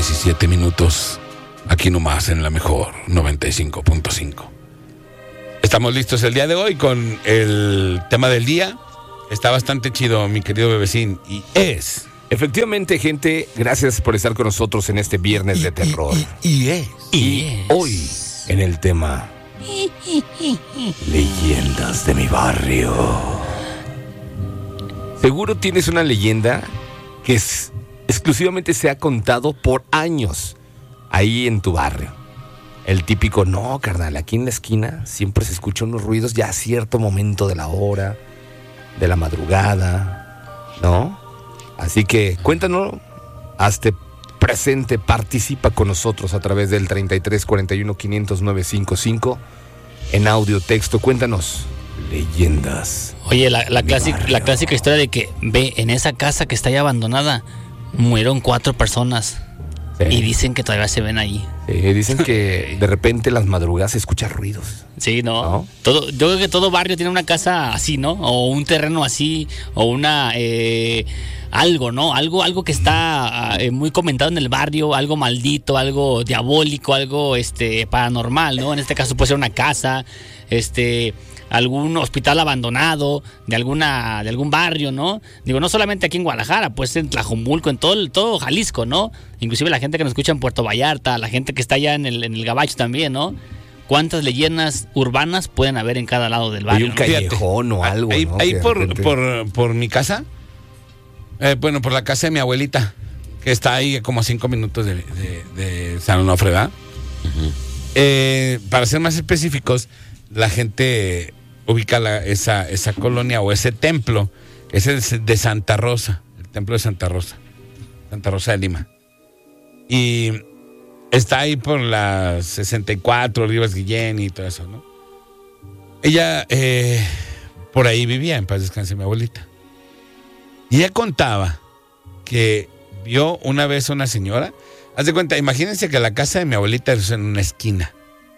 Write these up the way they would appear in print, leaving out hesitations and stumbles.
17 minutos. Aquí nomás en la mejor 95.5. Estamos listos el día de hoy con el tema del día. Está bastante chido, mi querido bebecín. Y es... Efectivamente, gente, gracias por estar con nosotros en este viernes de terror. Y hoy, en el tema... Leyendas de mi barrio. Seguro tienes una leyenda que exclusivamente se ha contado por años ahí en tu barrio. El típico, no, carnal, aquí en la esquina siempre se escuchan unos ruidos ya a cierto momento de la hora, de la madrugada, ¿no? Así que cuéntanos, hazte presente, participa con nosotros a través del 33 41 500 955 en audio, texto, cuéntanos leyendas. Oye, la clásica historia de que ve en esa casa que está ya abandonada, murieron 4 personas. Sí. Y dicen que todavía se ven ahí. Dicen que de repente las madrugadas se escuchan ruidos. Sí, ¿no? Yo creo que todo barrio tiene una casa así, ¿no? O un terreno así, o una... algo, ¿no? Algo que está muy comentado en el barrio, algo maldito, algo diabólico, algo paranormal, ¿no? En este caso puede ser una casa, algún hospital abandonado de algún barrio, ¿no? Digo, no solamente aquí en Guadalajara, pues en Tlajomulco, en todo Jalisco, ¿no? Inclusive la gente que nos escucha en Puerto Vallarta, la gente que está allá en el Gabacho también, ¿no? ¿Cuántas leyendas urbanas pueden haber en cada lado del barrio? Hay un callejón, ¿no? O algo, ¿no? Ahí por mi casa, por la casa de mi abuelita, que está ahí como a 5 minutos de San Onofre, ¿verdad? Uh-huh. Para ser más específicos, la gente ubica esa colonia o ese templo, ese es de Santa Rosa, el templo de Santa Rosa de Lima. Y está ahí por las 64, Rivas Guillén y todo eso, ¿no? Ella por ahí vivía, en paz descanse mi abuelita. Y ella contaba que vio una vez a una señora. Haz de cuenta, imagínense que la casa de mi abuelita es en una esquina.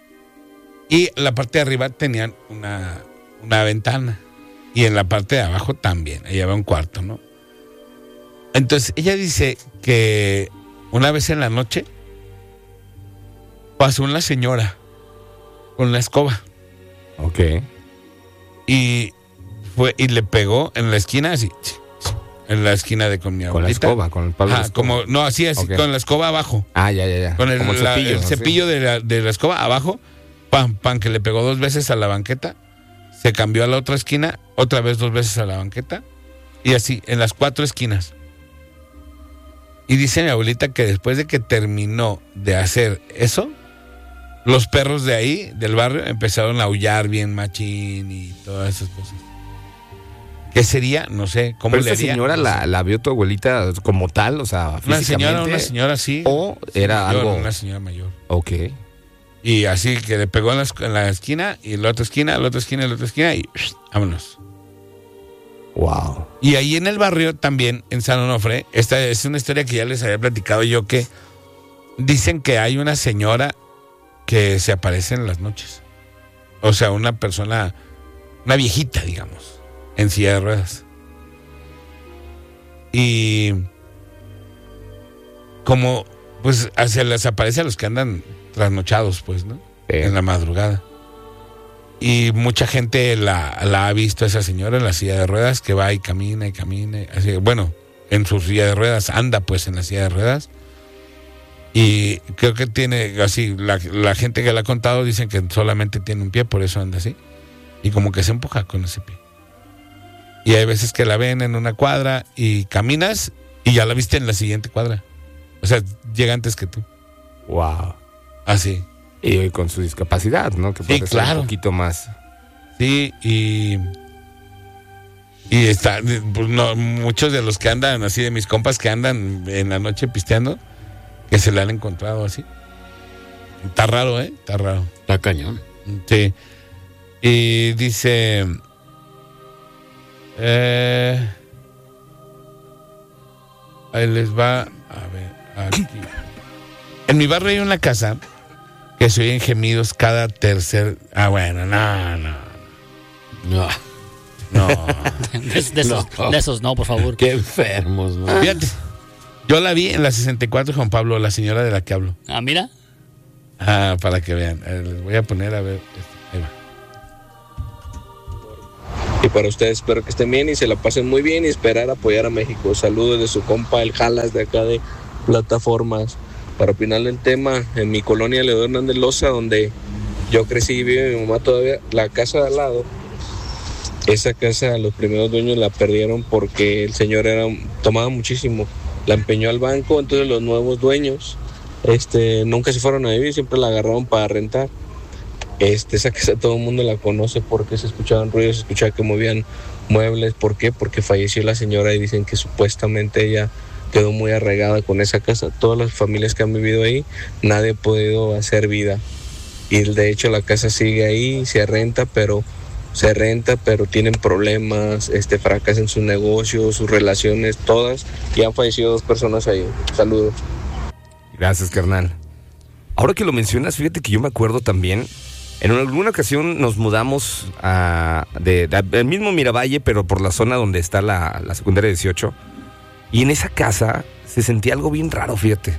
Y la parte de arriba tenían una ventana. Y en la parte de abajo también. Ahí había un cuarto, ¿no? Entonces, ella dice que una vez en la noche pasó una señora con la escoba. Ok. Y le pegó en la esquina así. En la esquina con mi abuelita. Con la escoba, con el palo de escoba. Así, okay. Con la escoba abajo. Ya. Con como el cepillo de la escoba abajo. Pan, que le pegó 2 veces a la banqueta. Se cambió a la otra esquina, otra vez 2 veces a la banqueta. Y así, en las 4 esquinas. Y dice mi abuelita que después de que terminó de hacer eso, los perros de ahí, del barrio, empezaron a aullar bien machín y todas esas cosas. ¿Qué sería? No sé. ¿Cómo le haría? ¿Esta señora la vio tu abuelita como tal? O sea, físicamente. Una señora sí. ¿O era mayor, algo? Una señora mayor. Ok. Y así que le pegó en la esquina, y en la otra esquina, la otra esquina, la otra esquina, y vámonos. Wow. Y ahí en el barrio también, en San Onofre, esta es una historia que ya les había platicado yo, que dicen que hay una señora que se aparece en las noches. O sea, una persona, una viejita, digamos, en silla de ruedas. Y como, pues, se les aparece a los que andan trasnochados, pues, ¿no? En la madrugada. Y mucha gente la ha visto a esa señora en la silla de ruedas, que va y camina. Así, bueno, en su silla de ruedas, anda pues en la silla de ruedas. Y creo que tiene así, la gente que la ha contado dicen que solamente tiene un pie, por eso anda así. Y como que se empuja con ese pie. Y hay veces que la ven en una cuadra y caminas y ya la viste en la siguiente cuadra. O sea, llega antes que tú. Wow. Así. Y con su discapacidad, ¿no? Que puede sí, ser claro. Un poquito más. Sí, y está, pues no, muchos de los que andan así, de mis compas que andan en la noche pisteando, que se le han encontrado así. Está raro, ¿eh? Está raro. Está cañón. Sí. Y dice... ahí les va. A ver, aquí. En mi barrio hay una casa que se oyen gemidos cada tercer... bueno, no. De esos no, por favor. Qué enfermos, ¿no? Fíjate. Yo la vi en la 64, Juan Pablo, la señora de la que hablo. Ah, mira. Ah, para que vean. Les voy a poner a ver. Ahí va. Y para ustedes espero que estén bien y se la pasen muy bien y esperar apoyar a México. Saludos de su compa el Jalas de acá de Plataformas. Para opinar del tema, en mi colonia Leodoro Hernández Loza, donde yo crecí y vive mi mamá todavía, la casa de al lado, esa casa los primeros dueños la perdieron porque el señor tomaba muchísimo, la empeñó al banco, entonces los nuevos dueños nunca se fueron a vivir, siempre la agarraron para rentar. Esa casa todo el mundo la conoce porque se escuchaban ruidos, se escuchaba que movían muebles. ¿Por qué? Porque falleció la señora y dicen que supuestamente ella quedó muy arraigada con esa casa. Todas las familias que han vivido ahí, nadie ha podido hacer vida. Y de hecho la casa sigue ahí, se renta, pero tienen problemas, fracasan sus negocios, sus relaciones, todas. Y han fallecido 2 personas ahí. Saludos. Gracias, carnal. Ahora que lo mencionas, fíjate que yo me acuerdo también. En alguna ocasión nos mudamos del mismo Miravalle, pero por la zona donde está la secundaria 18. Y en esa casa se sentía algo bien raro, fíjate.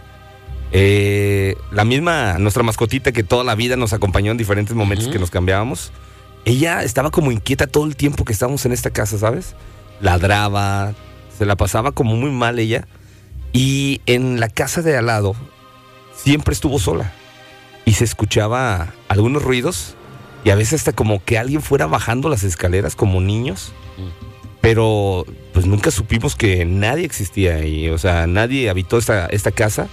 Nuestra mascotita que toda la vida nos acompañó en diferentes momentos que nos cambiábamos, ella estaba como inquieta todo el tiempo que estábamos en esta casa, ¿sabes? Ladraba, se la pasaba como muy mal ella. Y en la casa de al lado siempre estuvo sola. Y se escuchaba algunos ruidos y a veces hasta como que alguien fuera bajando las escaleras como niños. Pero pues nunca supimos que nadie existía ahí. O sea, nadie habitó esta casa.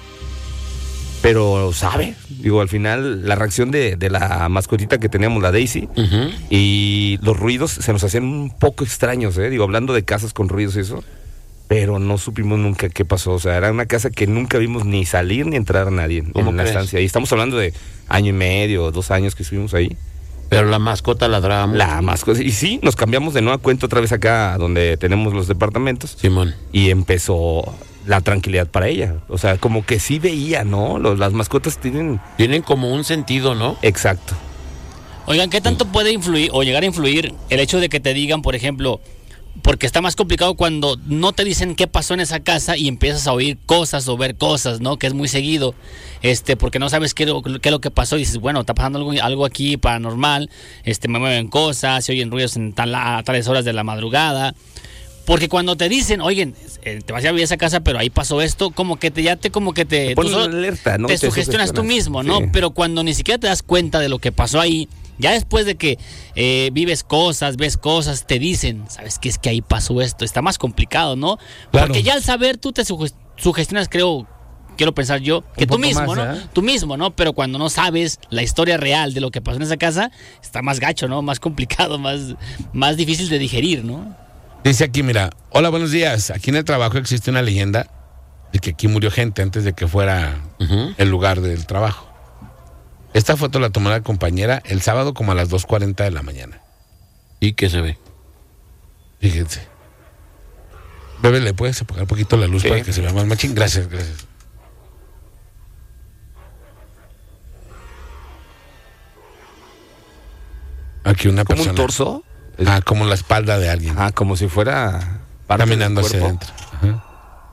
Pero sabe, digo, al final la reacción de la mascotita que teníamos, la Daisy, y los ruidos se nos hacían un poco extraños, digo, hablando de casas con ruidos y eso. Pero no supimos nunca qué pasó. O sea, era una casa que nunca vimos ni salir ni entrar nadie en la estancia. Y estamos hablando de 1.5 o 2 años que estuvimos ahí. Pero la mascota ladraba mucho. La mascota. Y sí, nos cambiamos de nueva cuenta otra vez acá donde tenemos los departamentos. Simón. Y empezó la tranquilidad para ella. O sea, como que sí veía, ¿no? Las mascotas tienen como un sentido, ¿no? Exacto. Oigan, ¿qué tanto puede influir o llegar a influir el hecho de que te digan, por ejemplo, porque está más complicado cuando no te dicen qué pasó en esa casa y empiezas a oír cosas o ver cosas, ¿no? Que es muy seguido, porque no sabes qué es lo que pasó y dices, bueno, está pasando algo aquí paranormal, me mueven cosas, se oyen ruidos a tales horas de la madrugada. Porque cuando te dicen, oigan, te vas a vivir a esa casa, pero ahí pasó esto, como que te pones alerta, ¿no? Te sugestionas tú mismo, ¿no? Sí. Pero cuando ni siquiera te das cuenta de lo que pasó ahí, ya después de que vives cosas, ves cosas, te dicen, ¿sabes qué? Es que ahí pasó esto. Está más complicado, ¿no? Claro. Porque ya al saber tú te sugestionas, quiero pensar yo, que tú mismo, más, ¿no? Tú mismo, ¿no? Pero cuando no sabes la historia real de lo que pasó en esa casa, está más gacho, ¿no? Más complicado, más difícil de digerir, ¿no? Dice aquí, mira, hola, buenos días. Aquí en el trabajo existe una leyenda de que aquí murió gente antes de que fuera el lugar del trabajo. Esta foto la tomó la compañera el sábado como a las 2:40 de la mañana. ¿Y qué se ve? Fíjense. Bebé, ¿le puedes apagar un poquito la luz para que se vea más machín? Gracias. Aquí una ¿Como persona. un torso? Como la espalda de alguien. Como si fuera parte Caminando del hacia cuerpo. adentro. Ajá.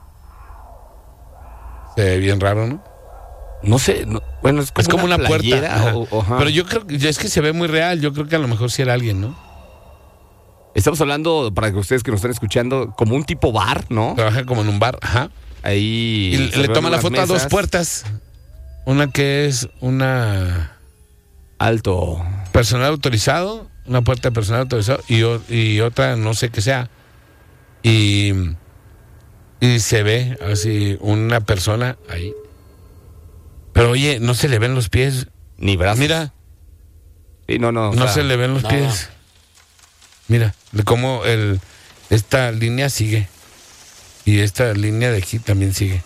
Se ve bien raro, ¿no? No sé, bueno, es como una playera, puerta. Ajá. Pero yo creo que es que se ve muy real. Yo creo que a lo mejor sí era alguien, ¿no? Estamos hablando, para que ustedes que nos están escuchando, como un tipo bar, ¿no? Trabaja como en un bar, ajá. Ahí. Y le toma la las foto a 2 mesas. puertas. Una que es una Alto. personal autorizado, una puerta de personal autorizado y otra no sé qué sea. Y se ve así una persona ahí. Pero oye, no se le ven los pies. Ni brazos. Mira, Sí, no. no se le ven los pies. Mira, cómo esta línea sigue. Y esta línea de aquí también sigue.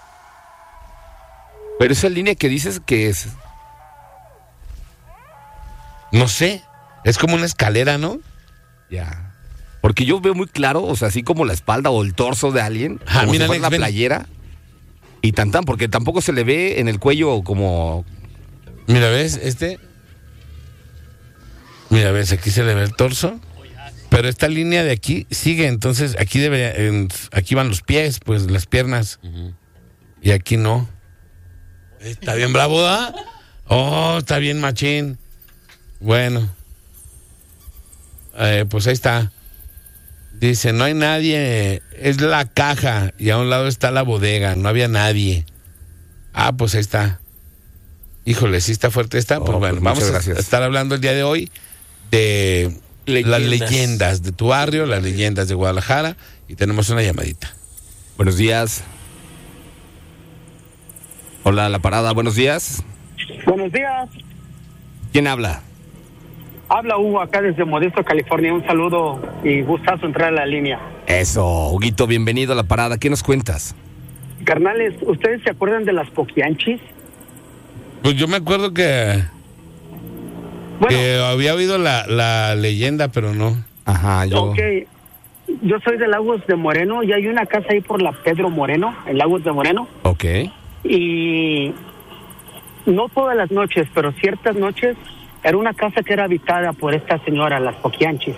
Pero esa línea que dices que es. No sé, es como una escalera, ¿no? Ya. Porque yo veo muy claro, o sea, así como la espalda o el torso de alguien, como mira, si fuera Alex, la ven. playera. Y tan, porque tampoco se le ve en el cuello como. Mira, ¿ves? Mira, ¿ves? Aquí se le ve el torso. Pero esta línea de aquí sigue, entonces aquí aquí van los pies, pues las piernas. Y aquí no. Está bien bravo, ¿da? Oh, está bien machín. Bueno. Pues ahí está. Dice, no hay nadie, es la caja y a un lado está la bodega, no había nadie. Ah, pues ahí está. Híjole, sí está fuerte esta. Pues bueno, pues vamos a estar hablando el día de hoy de las leyendas de tu barrio, las leyendas de Guadalajara, y tenemos una llamadita. Buenos días. Hola, La Parada, buenos días. Buenos días. ¿Quién habla? Habla Hugo acá desde Modesto, California. Un saludo y gustazo entrar a la línea. Eso, Huguito, bienvenido a La Parada. ¿Qué nos cuentas? Carnales, ¿ustedes se acuerdan de las poquianchis? Pues yo me acuerdo que había oído la leyenda, pero no. Ajá, yo... Ok, yo soy de Lagos de Moreno y hay una casa ahí por la Pedro Moreno, en Lagos de Moreno. Ok. Y no todas las noches, pero ciertas noches, era una casa que era habitada por esta señora, las poquianchis.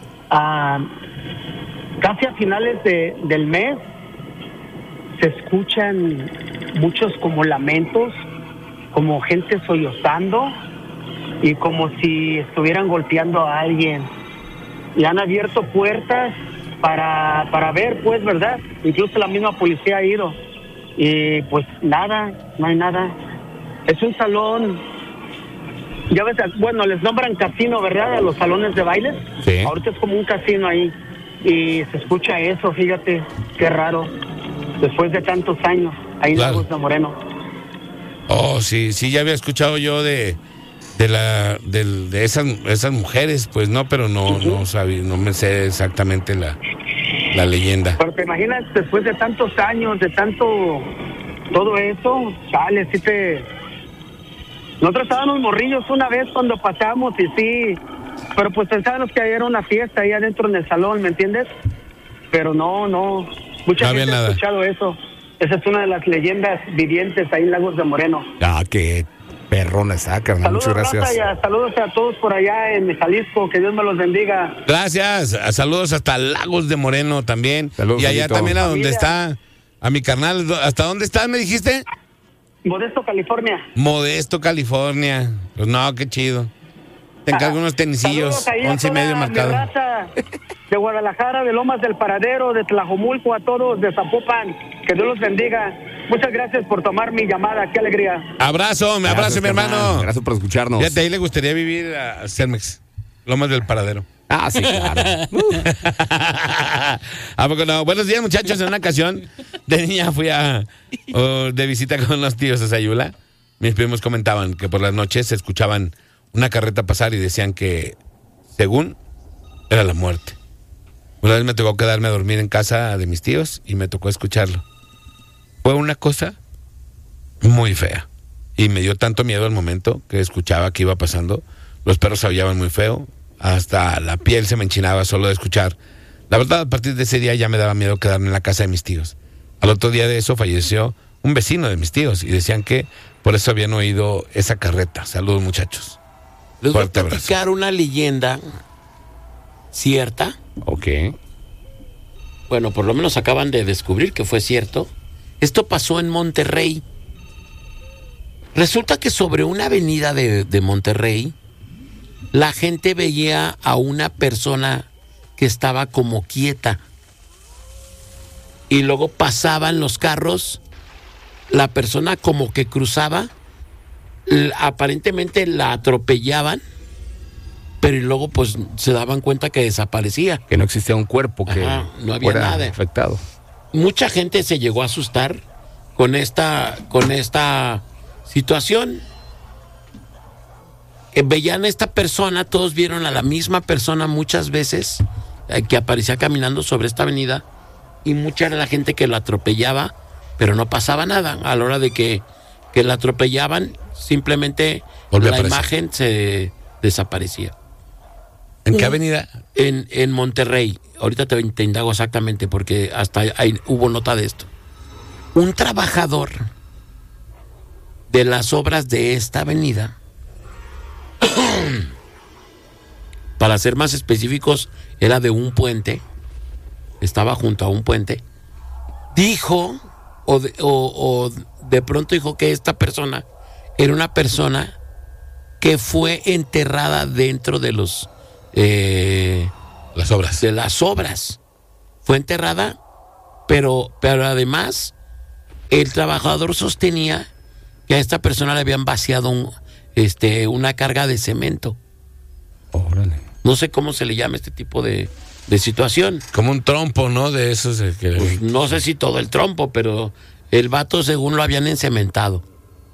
Casi a finales del mes se escuchan muchos como lamentos, como gente sollozando y como si estuvieran golpeando a alguien. Y han abierto puertas para ver, pues, ¿verdad? Incluso la misma policía ha ido. Y pues nada, no hay nada. Es un salón, ya ves, bueno, les nombran casino, ¿verdad? A los salones de baile. Sí. Ahorita es como un casino ahí. Y se escucha eso, fíjate, qué raro. Después de tantos años, ahí en Claro. Lagos de Moreno. Oh, sí, ya había escuchado yo de esas mujeres, pues no, pero no sabía, no me sé exactamente la leyenda. Pero te imaginas, después de tantos años, de tanto, todo eso, sale, sí te... Nosotros estábamos morrillos una vez cuando pasamos y sí, pero pues pensábamos que era una fiesta ahí adentro en el salón, ¿me entiendes? Pero no, mucha No había gente nada. ha escuchado eso. Esa es una de las leyendas vivientes ahí en Lagos de Moreno. Ah, qué perrona está, carnal. Saludos, Muchas gracias. raza, y saludos a todos por allá en Jalisco, que Dios me los bendiga. Gracias, saludos hasta Lagos de Moreno también. Saludos, y allá Juanito. también a donde Familia. está, a mi carnal, ¿hasta dónde estás, me dijiste? Modesto, California. Modesto, California. Pues no, qué chido. Te encargo unos tenisillos, Saludos ahí a 11 y medio toda mi marcado. raza de Guadalajara, de Lomas del Paradero, de Tlajomulco, a todos, de Zapopan, que Dios los bendiga. Muchas gracias por tomar mi llamada, qué alegría. Abrazo, mi Gracias, hermano. carnal. Gracias por escucharnos. Fíjate, ahí le gustaría vivir a Cermex, Lomas del Paradero. Ah, sí, claro. ¿A poco no? Buenos días, muchachos. En una ocasión de niña fui de visita con los tíos a Sayula. Mis primos comentaban que por las noches se escuchaban una carreta pasar y decían que, según, era la muerte. Una vez me tocó quedarme a dormir en casa de mis tíos y me tocó escucharlo. Fue una cosa muy fea. Y me dio tanto miedo al momento que escuchaba que iba pasando. Los perros aullaban muy feo. Hasta la piel se me enchinaba solo de escuchar. La verdad, a partir de ese día ya me daba miedo quedarme en la casa de mis tíos. Al otro día de eso falleció un vecino de mis tíos y decían que por eso habían oído esa carreta. Saludos, muchachos. Les voy a Fuerte abrazo. platicar una leyenda cierta. Ok. Bueno, por lo menos acaban de descubrir que fue cierto. Esto pasó en Monterrey. Resulta que sobre una avenida de Monterrey, la gente veía a una persona que estaba como quieta. Y luego pasaban los carros, la persona como que cruzaba, aparentemente la atropellaban, pero y luego pues se daban cuenta que desaparecía. Que no existía un cuerpo que Ajá, no había fuera nada. afectado. Mucha gente se llegó a asustar con esta situación. Veían a esta persona, todos vieron a la misma persona muchas veces que aparecía caminando sobre esta avenida y mucha era la gente que lo atropellaba, pero no pasaba nada. A la hora de que la atropellaban, simplemente Volvió a la aparecer. imagen se desaparecía. ¿En qué avenida? En Monterrey, ahorita te indago exactamente porque hasta ahí hubo nota de esto. Un trabajador de las obras de esta avenida, para ser más específicos, era de un puente, estaba junto a un puente, dijo o de pronto dijo que esta persona era una persona que fue enterrada dentro de Las obras. de las obras. Fue enterrada, pero además el trabajador sostenía que a esta persona le habían vaciado una carga de cemento. Órale. No sé cómo se le llama este tipo de situación. Como un trompo, ¿no? De esos que... Pues no sé si todo el trompo, pero el vato según lo habían encementado.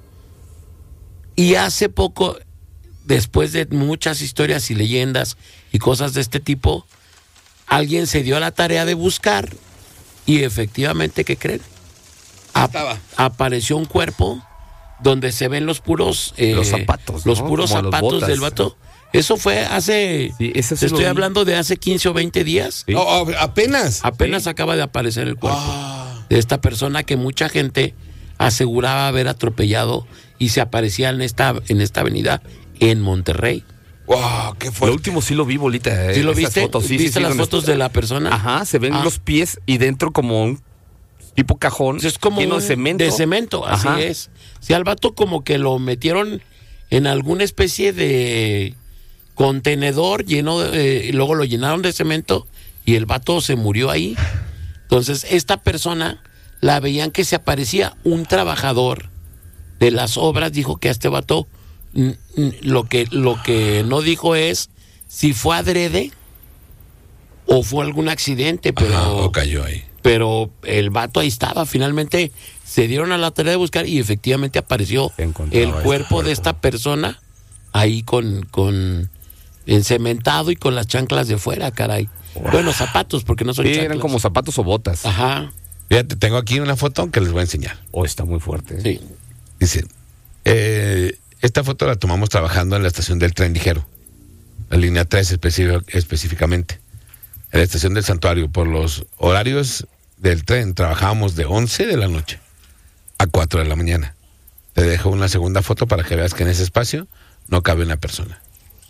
Y hace poco, después de muchas historias y leyendas y cosas de este tipo, alguien se dio a la tarea de buscar y efectivamente, ¿qué creen? Apareció un cuerpo donde se ven los puros los zapatos, ¿no? los puros Como las zapatos botas. del vato. Eso fue hace, Sí, ese sí te lo estoy vi. hablando de hace 15 o 20 días. Sí. Apenas. Apenas acaba de aparecer el cuerpo de esta persona que mucha gente aseguraba haber atropellado y se aparecía en esta avenida en Monterrey. Wow, qué Lo fuerte. último sí lo vi, bolita. ¿Sí lo esas viste? fotos. Sí, ¿Viste las donde fotos está- de la persona? Ajá, se ven Ah. los pies y dentro como un tipo cajón Es como lleno de cemento. De cemento, así Ajá. es. Si al vato como que lo metieron en alguna especie de contenedor lleno y luego lo llenaron de cemento y el vato se murió ahí. Entonces esta persona la veían que se aparecía un trabajador de las obras, dijo que a este vato lo que no dijo es si fue adrede o fue algún accidente, pero Ajá, o cayó ahí. pero el vato ahí estaba. Finalmente se dieron a la tarea de buscar y efectivamente apareció Se encontraba el este cuerpo de esta persona ahí con encementado y con las chanclas de fuera, caray. Bueno, zapatos, porque no son Sí, chanclas. eran como zapatos o botas. Ajá, Fíjate, tengo aquí una foto que les voy a enseñar. Oh, está muy fuerte. sí. Dice, esta foto la tomamos trabajando en la estación del tren ligero, la línea 3 específicamente, en la estación del Santuario. Por los horarios del tren trabajábamos de 11 de la noche a 4 de la mañana. Te dejo una segunda foto para que veas que en ese espacio no cabe una persona.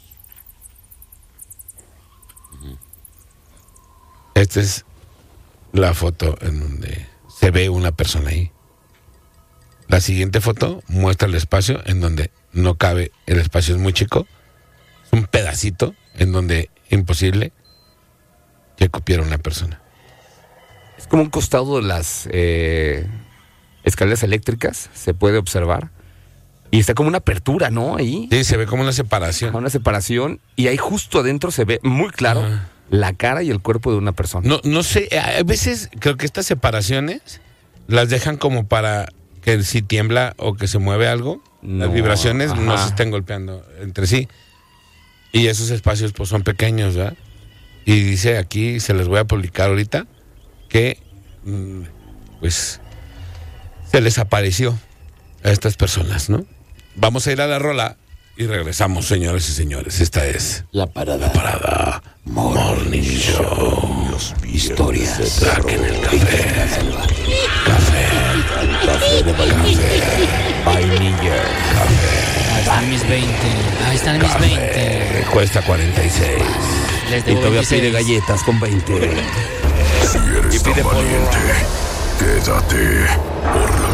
Esta es la foto en donde se ve una persona ahí. La siguiente foto muestra el espacio en donde no cabe, el espacio es muy chico, es un pedacito en donde imposible que cupiera una persona. Es como un costado de las escaleras eléctricas, se puede observar. Y está como una apertura, ¿no? Ahí. Sí, se ve como una separación. Una separación. Y ahí justo adentro se ve muy claro Ah. la cara y el cuerpo de una persona. No sé, a veces creo que estas separaciones las dejan como para que si tiembla o que se mueve algo, las No, vibraciones no ajá. se estén golpeando entre sí. Y esos espacios pues son pequeños, ¿verdad? Y dice aquí, se les voy a publicar ahorita, que pues se les apareció a estas personas, ¿no? Vamos a ir a la rola y regresamos, señores y señores. Esta es La parada. Parada Morning Show. Historias Black en el café. Café de vainilla. Ahí están mis 20. Ahí están mis 20. Cuesta 46. Les Y debo todavía 26. pide galletas con 20. Si eres tan valiente, quédate por la